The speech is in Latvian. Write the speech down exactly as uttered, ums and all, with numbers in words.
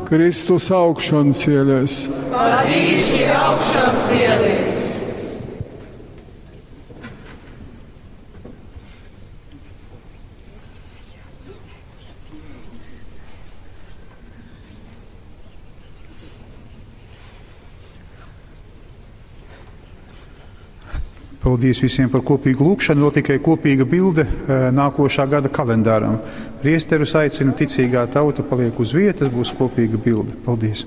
Kristus augšām cēlies. Pat īši augšām cēlies. Paldies visiem par kopīgu lūgšanu. Vēl tikai kopīga bilde nākošā gada kalendāram. Priesterus aicinu, ticīgā tauta paliek uz vietas, būs kopīga bilde. Paldies!